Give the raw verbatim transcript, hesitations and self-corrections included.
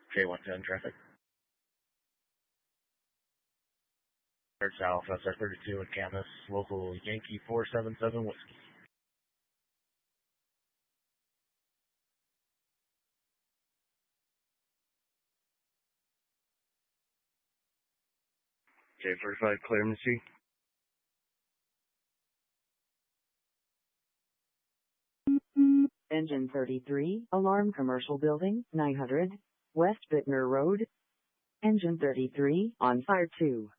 J one ten traffic. Third South, S R thirty-two in Camas, local Yankee four seven seven Whiskey. J forty-five, clear, Missy. Engine thirty-three, alarm commercial building, nine hundred, West Bittner Road. Engine thirty-three, on fire two.